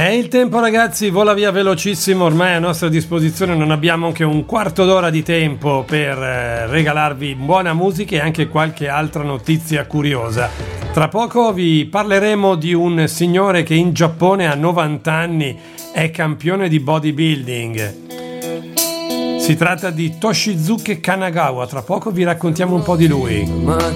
Il tempo, ragazzi, vola via velocissimo, ormai a nostra disposizione non abbiamo che un quarto d'ora di tempo per regalarvi buona musica e anche qualche altra notizia curiosa. Tra poco vi parleremo di un signore che in Giappone a 90 anni è campione di bodybuilding. Si tratta di Toshizuke Kanagawa, tra poco vi raccontiamo un po' di lui.